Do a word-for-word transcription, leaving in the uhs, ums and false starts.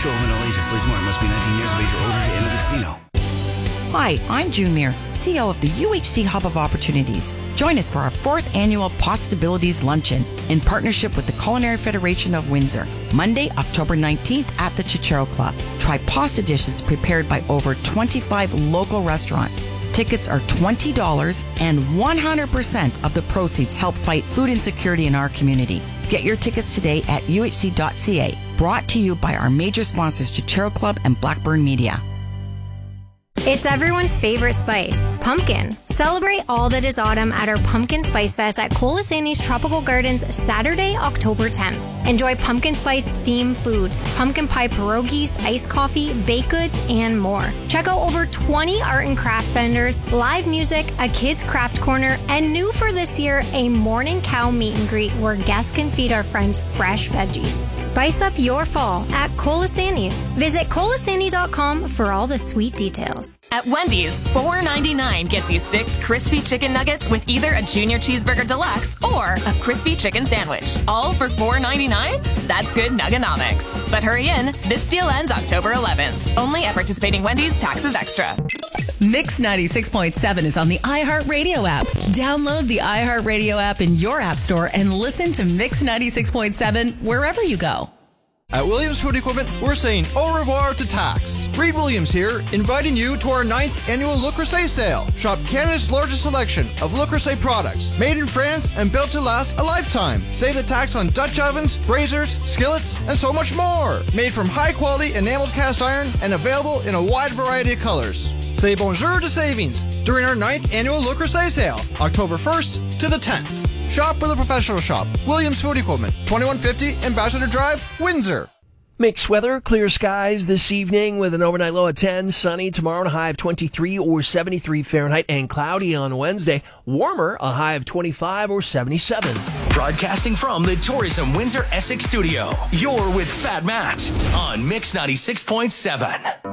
show open all ages. Please more. Must be nineteen years of age or older to enter the casino. Hi, I'm June Muir, C E O of the U H C Hub of Opportunities. Join us for our fourth annual Possibilities Luncheon in partnership with the Culinary Federation of Windsor, Monday, October nineteenth at the Chichero Club. Try pasta dishes prepared by over twenty-five local restaurants. Tickets are twenty dollars and one hundred percent of the proceeds help fight food insecurity in our community. Get your tickets today at U H C dot C A. Brought to you by our major sponsors, Chichero Club and Blackburn Media. It's everyone's favorite spice, pumpkin. Celebrate all that is autumn at our Pumpkin Spice Fest at Colasandi's Tropical Gardens Saturday, October tenth. Enjoy pumpkin spice themed foods, pumpkin pie pierogies, iced coffee, baked goods, and more. Check out over twenty art and craft vendors, live music, a kids craft corner, and new for this year, a morning cow meet and greet where guests can feed our friends fresh veggies. Spice up your fall at Colasandi's. Visit colasandi dot com for all the sweet details. At Wendy's, four ninety-nine gets you six crispy chicken nuggets with either a Junior Cheeseburger Deluxe or a crispy chicken sandwich. All for four ninety-nine? That's good nuggonomics. But hurry in, this deal ends October eleventh. Only at participating Wendy's, taxes extra. Mix ninety-six point seven is on the iHeartRadio app. Download the iHeartRadio app in your app store and listen to Mix ninety-six point seven wherever you go. At Williams Food Equipment, we're saying au revoir to tax. Reed Williams here, inviting you to our ninth annual Le Creuset sale. Shop Canada's largest selection of Le Creuset products, made in France and built to last a lifetime. Save the tax on Dutch ovens, braziers, skillets, and so much more. Made from high-quality enameled cast iron and available in a wide variety of colors. Say bonjour to savings during our ninth annual Le Creuset sale, October first to the tenth. Shop for the professional shop. Williams Food Equipment, twenty-one fifty Ambassador Drive, Windsor. Mixed weather, clear skies this evening with an overnight low of ten, sunny tomorrow, and a high of twenty-three or seventy-three Fahrenheit, and cloudy on Wednesday. Warmer, a high of twenty-five or seventy-seven. Broadcasting from the Tourism Windsor Essex studio, you're with Fat Matt on Mix ninety-six point seven.